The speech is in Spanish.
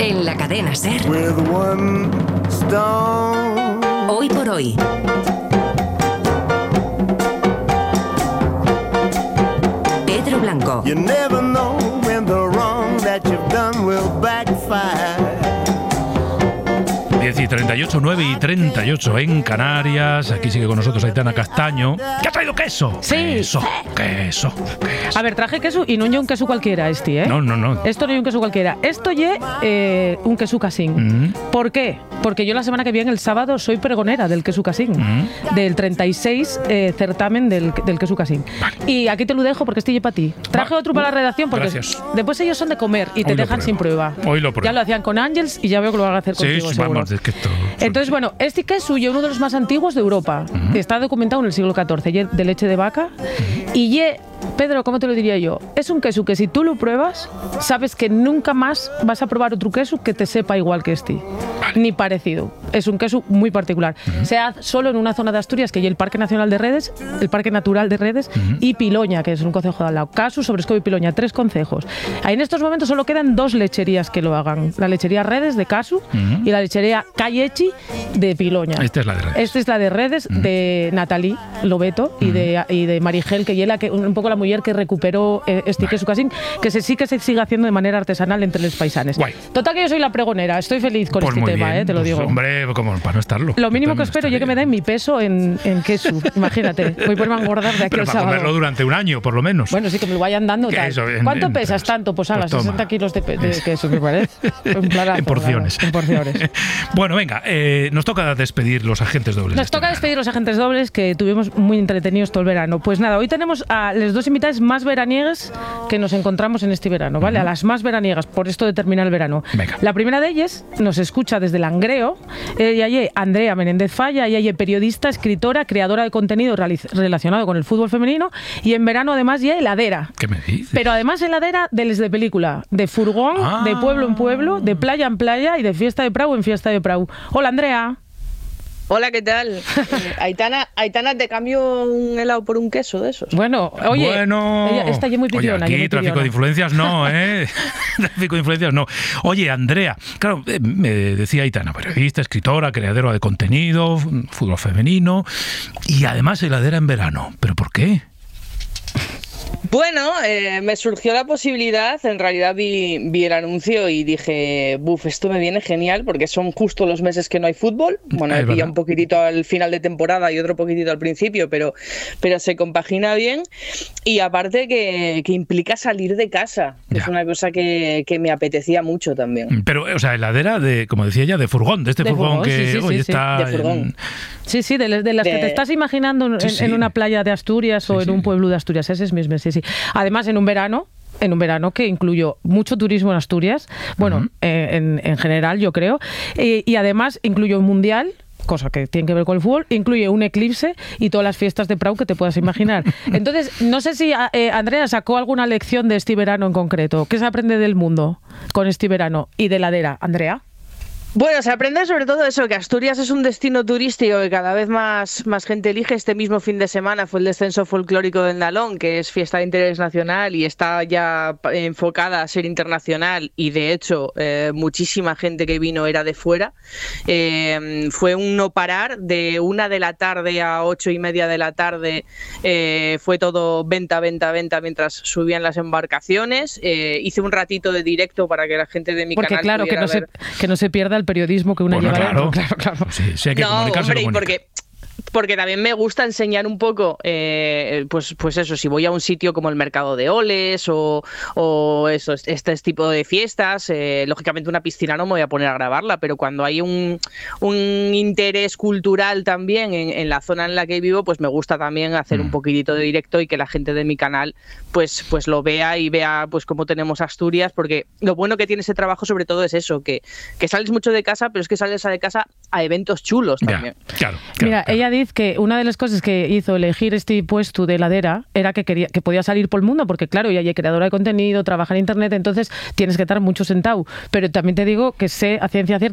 En la cadena SER. With one stone. Hoy por hoy. Pedro Blanco. You never know when the wrong that you've done will backfire. 10:38, 9:38 en Canarias. Aquí sigue con nosotros Aitana Castaño. ¿Qué ha traído queso? Sí. Queso. A ver, traje queso y no un queso cualquiera ¿eh? No. Esto no es un queso cualquiera. Esto es un queso casín. ¿Por qué? Porque yo la semana que viene, el sábado, soy pregonera del queso casín. Del 36 certamen del queso casín. Vale. Y aquí te lo dejo porque estoy para ti. Traje otro para la redacción porque después ellos son de comer y te dejan sin prueba. Hoy lo pruebo. Ya lo hacían con Ángels y ya veo que lo van a hacer contigo, sí, seguro. Vamos, es que esto... Entonces, bueno, este queso es uno de los más antiguos de Europa. Está documentado en el siglo XIV, de leche de vaca. Y Pedro, ¿cómo te lo diría yo? Es un queso que si tú lo pruebas, sabes que nunca más vas a probar otro queso que te sepa igual que este. Vale. Ni parecido. Es un queso muy particular. Se hace solo en una zona de Asturias, que hay el Parque Nacional de Redes, el Parque Natural de Redes, y Piloña, que es un concejo de al lado. Casu, Sobrescobo y Piloña, 3 concejos. Ahí en estos momentos solo quedan 2 lecherías que lo hagan. La lechería Redes de Casu y la lechería Callechi de Piloña. Esta es la de Redes. Esta es la de Redes, de Natalie Lobeto y de Marigel, que ella que un poco la mujer que recuperó este queso casín, que sí que se sigue haciendo de manera artesanal entre los paisanes. Guay. Total, que yo soy la pregonera, estoy feliz con pues este tema, bien. te lo digo. Hombre, como para no estarlo. Lo mínimo que espero es que me den mi peso en queso. Imagínate, voy a ponerme a engordar de aquí al sábado. Pero para comerlo durante un año, por lo menos. Bueno, sí, que me lo vayan dando tal. Eso, ¿Cuánto pesas? Tanto, pues haga 60 kilos de queso, me parece. En porciones. En porciones. Bueno, venga, nos toca despedir los agentes dobles. Nos toca despedir los agentes dobles, que tuvimos muy entretenidos todo el verano. Pues nada, hoy tenemos a las 2 invitadas más veraniegas que nos encontramos en este verano, ¿vale? A las más veraniegas, por esto de terminar el verano. Venga. La primera de ellas nos escucha desde Langreo. Ella es Andrea Menéndez Falla, ella es periodista, escritora, creadora de contenido relacionado con el fútbol femenino, y en verano además ya heladera. ¿Qué me dices? Pero además heladera de película, de furgón, de pueblo en pueblo, de playa en playa y de fiesta de Prau en fiesta de Prau. Hola, Andrea. Hola, ¿qué tal? Aitana, ¿te cambio un helado por un queso de esos? Bueno, ella está ya muy pitiona. Oye, aquí tráfico de influencias no, Tráfico de influencias no. Oye, Andrea, claro, me decía Aitana, periodista, escritora, creadora de contenido, fútbol femenino y además heladera en verano. ¿Pero por qué? Bueno, me surgió la posibilidad, en realidad vi el anuncio y dije, esto me viene genial porque son justo los meses que no hay fútbol. Bueno, me pilla un poquitito al final de temporada y otro poquitito al principio, pero se compagina bien. Y aparte que implica salir de casa, es una cosa que me apetecía mucho también. Pero, o sea, heladera de, como decía ella, de furgón, de este furgón que hoy está... De furgón. Sí, de las que te estás imaginando en una playa de Asturias o en un pueblo de Asturias, ese es mismo, sí. Además, en un verano que incluyó mucho turismo en Asturias, bueno, en general yo creo, y además incluyó un mundial, cosa que tiene que ver con el fútbol, incluye un eclipse y todas las fiestas de Prau que te puedas imaginar. Entonces, no sé si Andrea sacó alguna lección de este verano en concreto. ¿Qué se aprende del mundo con este verano y de heladera, Andrea? Bueno, se aprende sobre todo eso, que Asturias es un destino turístico que cada vez más gente elige. Este mismo fin de semana fue el descenso folclórico del Nalón, que es fiesta de interés nacional y está ya enfocada a ser internacional, y de hecho muchísima gente que vino era de fuera. Fue un no parar, de 1 de la tarde a 8:30 de la tarde, fue todo venta mientras subían las embarcaciones. Hice un ratito de directo para que la gente de mi canal claro, que no se pierda el periodismo que uno lleva claro. dentro. Claro. Sí, hay que comunicarse. Hombre, porque también me gusta enseñar un poco, pues eso, si voy a un sitio como el Mercado de Oles o eso, este tipo de fiestas, lógicamente una piscina no me voy a poner a grabarla, pero cuando hay un interés cultural también en la zona en la que vivo, pues me gusta también hacer un poquitito de directo y que la gente de mi canal pues lo vea y vea pues cómo tenemos Asturias, porque lo bueno que tiene ese trabajo sobre todo es eso, que sales mucho de casa, pero es que sales de casa a eventos chulos también. Claro. Mira, ella dice que una de las cosas que hizo elegir este puesto de heladera era que podía salir por el mundo, porque claro, ella es creadora de contenido, trabaja en internet, entonces tienes que estar mucho sentado. Pero también te digo que sé a ciencia cierta